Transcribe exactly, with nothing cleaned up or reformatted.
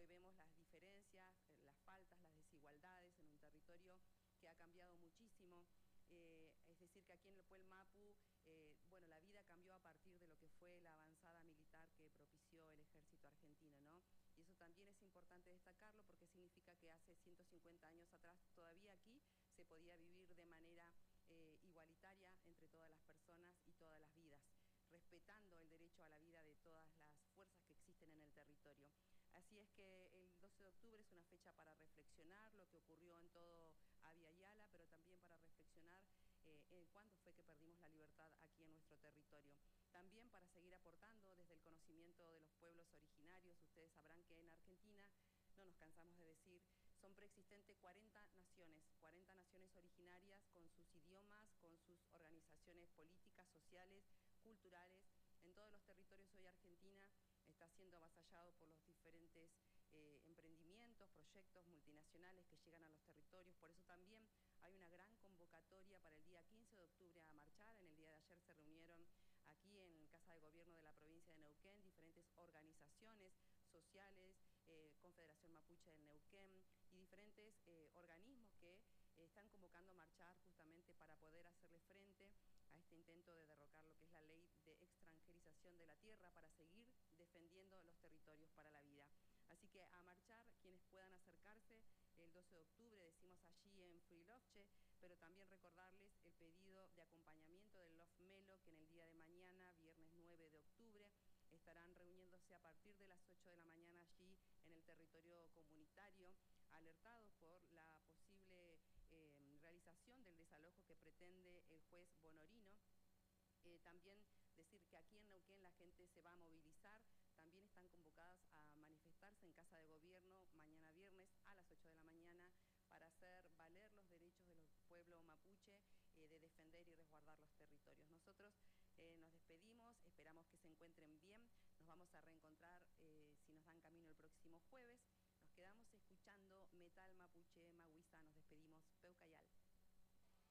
hoy vemos las diferencias, eh, las faltas, las desigualdades en un territorio que ha cambiado muchísimo. Eh, es decir, que aquí en el Puel Mapu, eh, bueno, la vida cambió a partir de lo que fue la avanzada militar que propició el ejército argentino, ¿no? Y eso también es importante destacarlo porque significa que hace ciento cincuenta años atrás todavía aquí se podía vivir de manera eh, igualitaria entre todas las personas y todas las vidas, respetando el derecho a la vida de todas las fuerzas que existen en el territorio. Así es que el doce de octubre es una fecha para reflexionar lo que ocurrió en todo Abya Yala, pero también para reflexionar eh, en cuándo fue que perdimos la libertad aquí en nuestro territorio. También para seguir aportando desde el conocimiento de los pueblos originarios. Ustedes sabrán que en Argentina, no nos cansamos de decir, son preexistentes cuarenta naciones, cuarenta naciones originarias con sus idiomas, con sus organizaciones políticas, sociales, culturales. En todos los territorios hoy Argentina está siendo avasallado por los diferentes eh, emprendimientos, proyectos multinacionales que llegan a los territorios. Por eso también hay una gran convocatoria para el día quince de octubre a marchar. En el día de ayer se reunieron aquí en Casa de Gobierno de la provincia de Neuquén diferentes organizaciones sociales, eh, Confederación Mapuche del Neuquén y diferentes eh, organismos que eh, están convocando a marchar justamente para poder hacerle frente a este intento de derrocar lo que es la ley de extranjerización de la tierra para seguir defendiendo los territorios para la vida. Así que a marchar quienes puedan acercarse el doce de octubre, decimos allí en Frilovche, pero también recordarles el pedido de acompañamiento del Love Melo, que en el día de mañana, viernes nueve de octubre, estarán reuniéndose a partir de las ocho de la mañana allí en el territorio comunitario, alertados por la posible eh, realización del desalojo que pretende el juez Bonorino. Eh, también decir que aquí en Neuquén la gente se va a movilizar, también están convocadas a manifestarse en Casa de Gobierno mañana viernes a las ocho de la mañana para hacer valer los derechos del pueblo mapuche eh, de defender y resguardar los territorios. Nosotros eh, nos despedimos, esperamos que se encuentren bien, nos vamos a reencontrar eh, si nos dan camino el próximo jueves. Nos quedamos escuchando Metal Mapuche Maguisa, nos despedimos, Peucayal.